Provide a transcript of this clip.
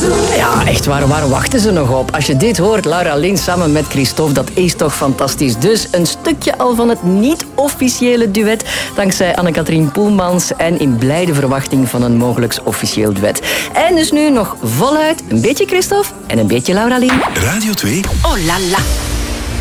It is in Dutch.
Ja, echt waar wachten ze nog op? Als je dit hoort, Laura Lins samen met Christophe, dat is toch fantastisch. Dus een stukje al van het niet-officiële duet, dankzij Anne-Katrien Poelmans en in blijde verwachting van een mogelijks officieel duet. En dus nu nog voluit een beetje Christophe en een beetje Laura Lins. Radio 2. Oh la la.